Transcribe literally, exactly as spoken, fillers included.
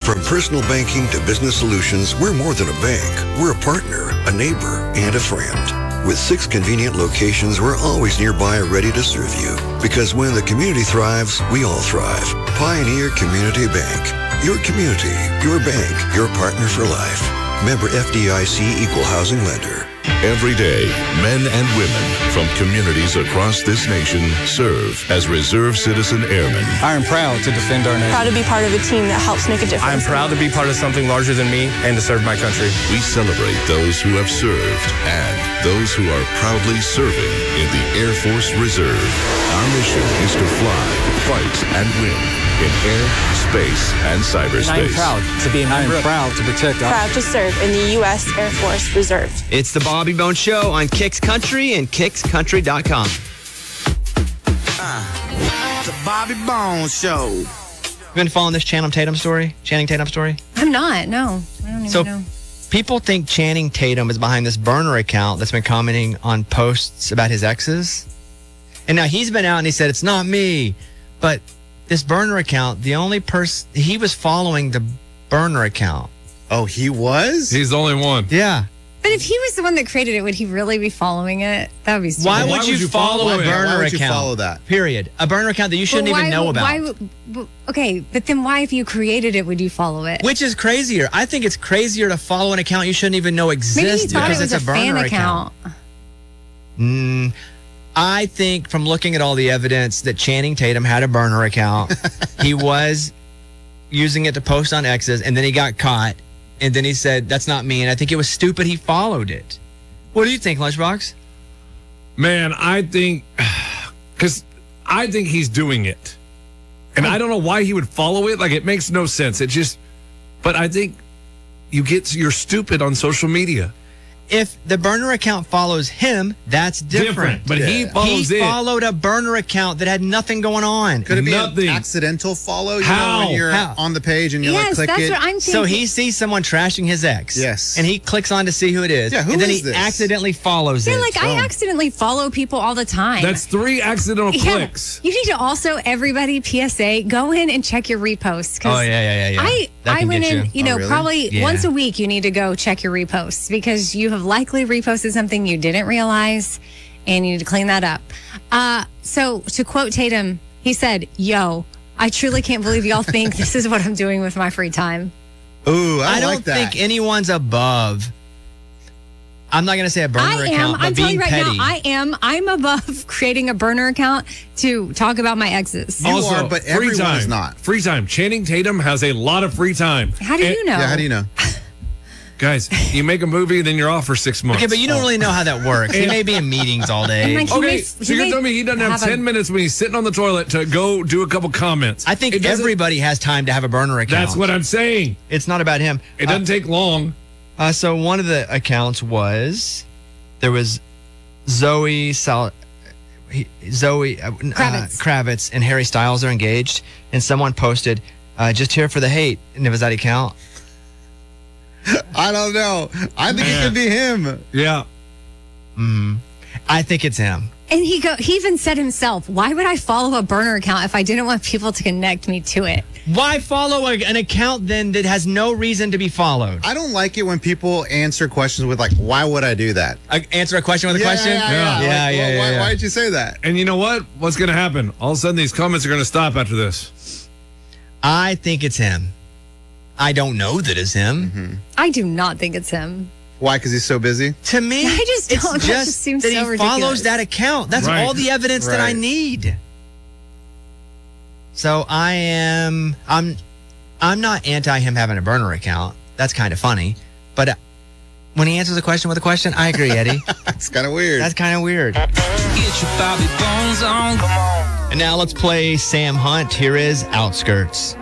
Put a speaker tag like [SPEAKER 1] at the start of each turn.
[SPEAKER 1] From personal banking to business solutions, we're more than a bank. We're a partner, a neighbor, and a friend. With six convenient locations, we're always nearby, ready to serve you. Because when the community thrives, we all thrive. Pioneer Community Bank. Your community, your bank, your partner for life. Member F D I C Equal Housing Lender.
[SPEAKER 2] Every day, men and women from communities across this nation serve as Reserve Citizen Airmen.
[SPEAKER 3] I am proud to defend our nation.
[SPEAKER 4] Proud to be part of a team that helps make a difference.
[SPEAKER 3] I am proud to be part of something larger than me and to serve my country.
[SPEAKER 2] We celebrate those who have served and those who are proudly serving in the Air Force Reserve. Our mission is to fly, fight, and win in air, space, and cyberspace.
[SPEAKER 3] I am proud to be a member. I am proud to protect our...
[SPEAKER 4] Proud to serve in the U S Air Force Reserve.
[SPEAKER 5] It's the Bobby Bones Show on Kicks Country and kicks country dot com.
[SPEAKER 6] Uh, the Bobby Bones Show.
[SPEAKER 5] You been following this Channing Tatum story? Channing Tatum story?
[SPEAKER 7] I'm not, no. I don't even
[SPEAKER 5] so,
[SPEAKER 7] know.
[SPEAKER 5] People think Channing Tatum is behind this burner account that's been commenting on posts about his exes. And now he's been out and he said, it's not me. But this burner account, the only person, he was following the burner account.
[SPEAKER 8] Oh, he was?
[SPEAKER 9] He's the only one.
[SPEAKER 5] Yeah.
[SPEAKER 7] But if he was the one that created it, would he really be following it? That would be stupid.
[SPEAKER 5] Why would, why would you, you follow, follow a burner
[SPEAKER 8] why would
[SPEAKER 5] account?
[SPEAKER 8] You follow that?
[SPEAKER 5] Period. A burner account that you shouldn't
[SPEAKER 7] why,
[SPEAKER 5] even know about.
[SPEAKER 7] Why, would, okay, but then why, if you created it, would you follow it?
[SPEAKER 5] Which is crazier? I think it's crazier to follow an account you shouldn't even know exists
[SPEAKER 7] Maybe
[SPEAKER 5] because
[SPEAKER 7] it was
[SPEAKER 5] it's a,
[SPEAKER 7] a
[SPEAKER 5] burner
[SPEAKER 7] fan
[SPEAKER 5] account.
[SPEAKER 7] account.
[SPEAKER 5] Mm, I think from looking at all the evidence that Channing Tatum had a burner account, he was using it to post on exes, and then he got caught, and then he said, that's not me, and I think it was stupid he followed it. What do you think, Lunchbox?
[SPEAKER 9] Man, I think, because I think he's doing it. And I don't know why he would follow it. Like, it makes no sense. It just, but I think you get, you're stupid on social media.
[SPEAKER 5] If the burner account follows him, that's different.
[SPEAKER 9] Different, but he follows
[SPEAKER 5] he
[SPEAKER 9] it.
[SPEAKER 5] followed a burner account that had nothing going on.
[SPEAKER 8] Could it be
[SPEAKER 9] Nothing.
[SPEAKER 8] an accidental follow? You
[SPEAKER 9] How?
[SPEAKER 8] know, when you're
[SPEAKER 5] How?
[SPEAKER 8] on the page and you
[SPEAKER 7] Yes,
[SPEAKER 8] like click
[SPEAKER 7] that's
[SPEAKER 8] it.
[SPEAKER 7] what I'm thinking.
[SPEAKER 5] So he sees someone trashing his ex.
[SPEAKER 8] Yes.
[SPEAKER 5] And he clicks on to see who it is.
[SPEAKER 8] Yeah, who
[SPEAKER 5] and then
[SPEAKER 8] is
[SPEAKER 5] he
[SPEAKER 8] this?
[SPEAKER 5] accidentally follows
[SPEAKER 7] Yeah,
[SPEAKER 5] it.
[SPEAKER 7] like I accidentally follow people all the time.
[SPEAKER 9] That's three accidental
[SPEAKER 7] Yeah.
[SPEAKER 9] clicks.
[SPEAKER 7] You need to also, everybody, P S A, go in and check your reposts. 'cause
[SPEAKER 5] Oh, yeah, yeah, yeah, yeah.
[SPEAKER 7] I,
[SPEAKER 5] That
[SPEAKER 7] I
[SPEAKER 5] can
[SPEAKER 7] went
[SPEAKER 5] get
[SPEAKER 7] in,
[SPEAKER 5] you.
[SPEAKER 7] you know,
[SPEAKER 8] Oh, really?
[SPEAKER 7] probably
[SPEAKER 5] Yeah.
[SPEAKER 7] once a week you need to go check your reposts because you have likely reposted something you didn't realize and you need to clean that up. Uh, so to quote Tatum, he said, yo, I truly can't believe y'all think this is what I'm doing with my free time.
[SPEAKER 8] Ooh, I,
[SPEAKER 5] I don't
[SPEAKER 8] like that.
[SPEAKER 5] think anyone's above. I'm not going to say a burner
[SPEAKER 7] I am.
[SPEAKER 5] account, but
[SPEAKER 7] I'm telling
[SPEAKER 5] being
[SPEAKER 7] you right
[SPEAKER 5] petty.
[SPEAKER 7] now, I am. I'm above creating a burner account to talk about my exes.
[SPEAKER 8] You
[SPEAKER 9] Also,
[SPEAKER 8] are, but
[SPEAKER 9] free
[SPEAKER 8] everyone
[SPEAKER 9] time.
[SPEAKER 8] is not.
[SPEAKER 9] Free time. Channing Tatum has a lot of free time.
[SPEAKER 7] How do
[SPEAKER 9] And-
[SPEAKER 7] you know?
[SPEAKER 8] Yeah, how do you know?
[SPEAKER 9] Guys, you make a movie and then you're off for six months.
[SPEAKER 5] okay, but you don't really know how that works. He may be in meetings all day.
[SPEAKER 7] And, like, he
[SPEAKER 9] Okay,
[SPEAKER 7] may-
[SPEAKER 9] so
[SPEAKER 7] he
[SPEAKER 9] you're
[SPEAKER 7] may
[SPEAKER 9] telling me he doesn't have,
[SPEAKER 7] have a-
[SPEAKER 9] ten minutes when he's sitting on the toilet to go do a couple comments.
[SPEAKER 5] I think
[SPEAKER 9] It doesn't-
[SPEAKER 5] everybody has time to have a burner account.
[SPEAKER 9] That's what I'm saying.
[SPEAKER 5] It's not about him.
[SPEAKER 9] It doesn't take long.
[SPEAKER 5] Uh, so one of the accounts was there was Zoe Sal, he, Zoe uh,
[SPEAKER 7] Kravitz.
[SPEAKER 5] Uh, Kravitz and Harry Styles are engaged, and someone posted, uh, "Just here for the hate." And does that count?
[SPEAKER 8] I don't know. I think it could be him.
[SPEAKER 9] Yeah.
[SPEAKER 5] Mm, I think it's him.
[SPEAKER 7] And he go. He even said himself, "Why would I follow a burner account if I didn't want people to connect me to it?"
[SPEAKER 5] Why follow a, an account then that has no reason to be followed?
[SPEAKER 8] I don't like it when people answer questions with like, "Why would I do that?"
[SPEAKER 5] I answer a question with a
[SPEAKER 8] yeah,
[SPEAKER 5] question.
[SPEAKER 8] Yeah, yeah.
[SPEAKER 5] yeah,
[SPEAKER 8] Like,
[SPEAKER 5] yeah,
[SPEAKER 8] well,
[SPEAKER 5] yeah,
[SPEAKER 8] why,
[SPEAKER 5] yeah.
[SPEAKER 8] why did you say that?
[SPEAKER 9] And you know what? What's going to happen? All of a sudden, these comments are going to stop after this.
[SPEAKER 5] I think it's him. I don't know that it's him.
[SPEAKER 8] Mm-hmm.
[SPEAKER 7] I do not think it's him.
[SPEAKER 8] Why? Because he's so busy.
[SPEAKER 5] To me,
[SPEAKER 7] I just
[SPEAKER 5] it's
[SPEAKER 7] don't- that
[SPEAKER 5] just
[SPEAKER 7] just seems
[SPEAKER 5] that
[SPEAKER 7] so
[SPEAKER 5] he
[SPEAKER 7] ridiculous.
[SPEAKER 5] follows that account. That's
[SPEAKER 9] Right.
[SPEAKER 5] all the evidence that I
[SPEAKER 8] Right.
[SPEAKER 5] need. So I am. I'm. I'm not anti him having a burner account. That's kind of funny, but uh, when he answers a question with a question, I agree, Eddie.
[SPEAKER 8] It's kind of weird.
[SPEAKER 5] That's kind of weird.
[SPEAKER 6] Get your Bobby Bones on. Come on.
[SPEAKER 5] And now let's play Sam Hunt. Here is Outskirts.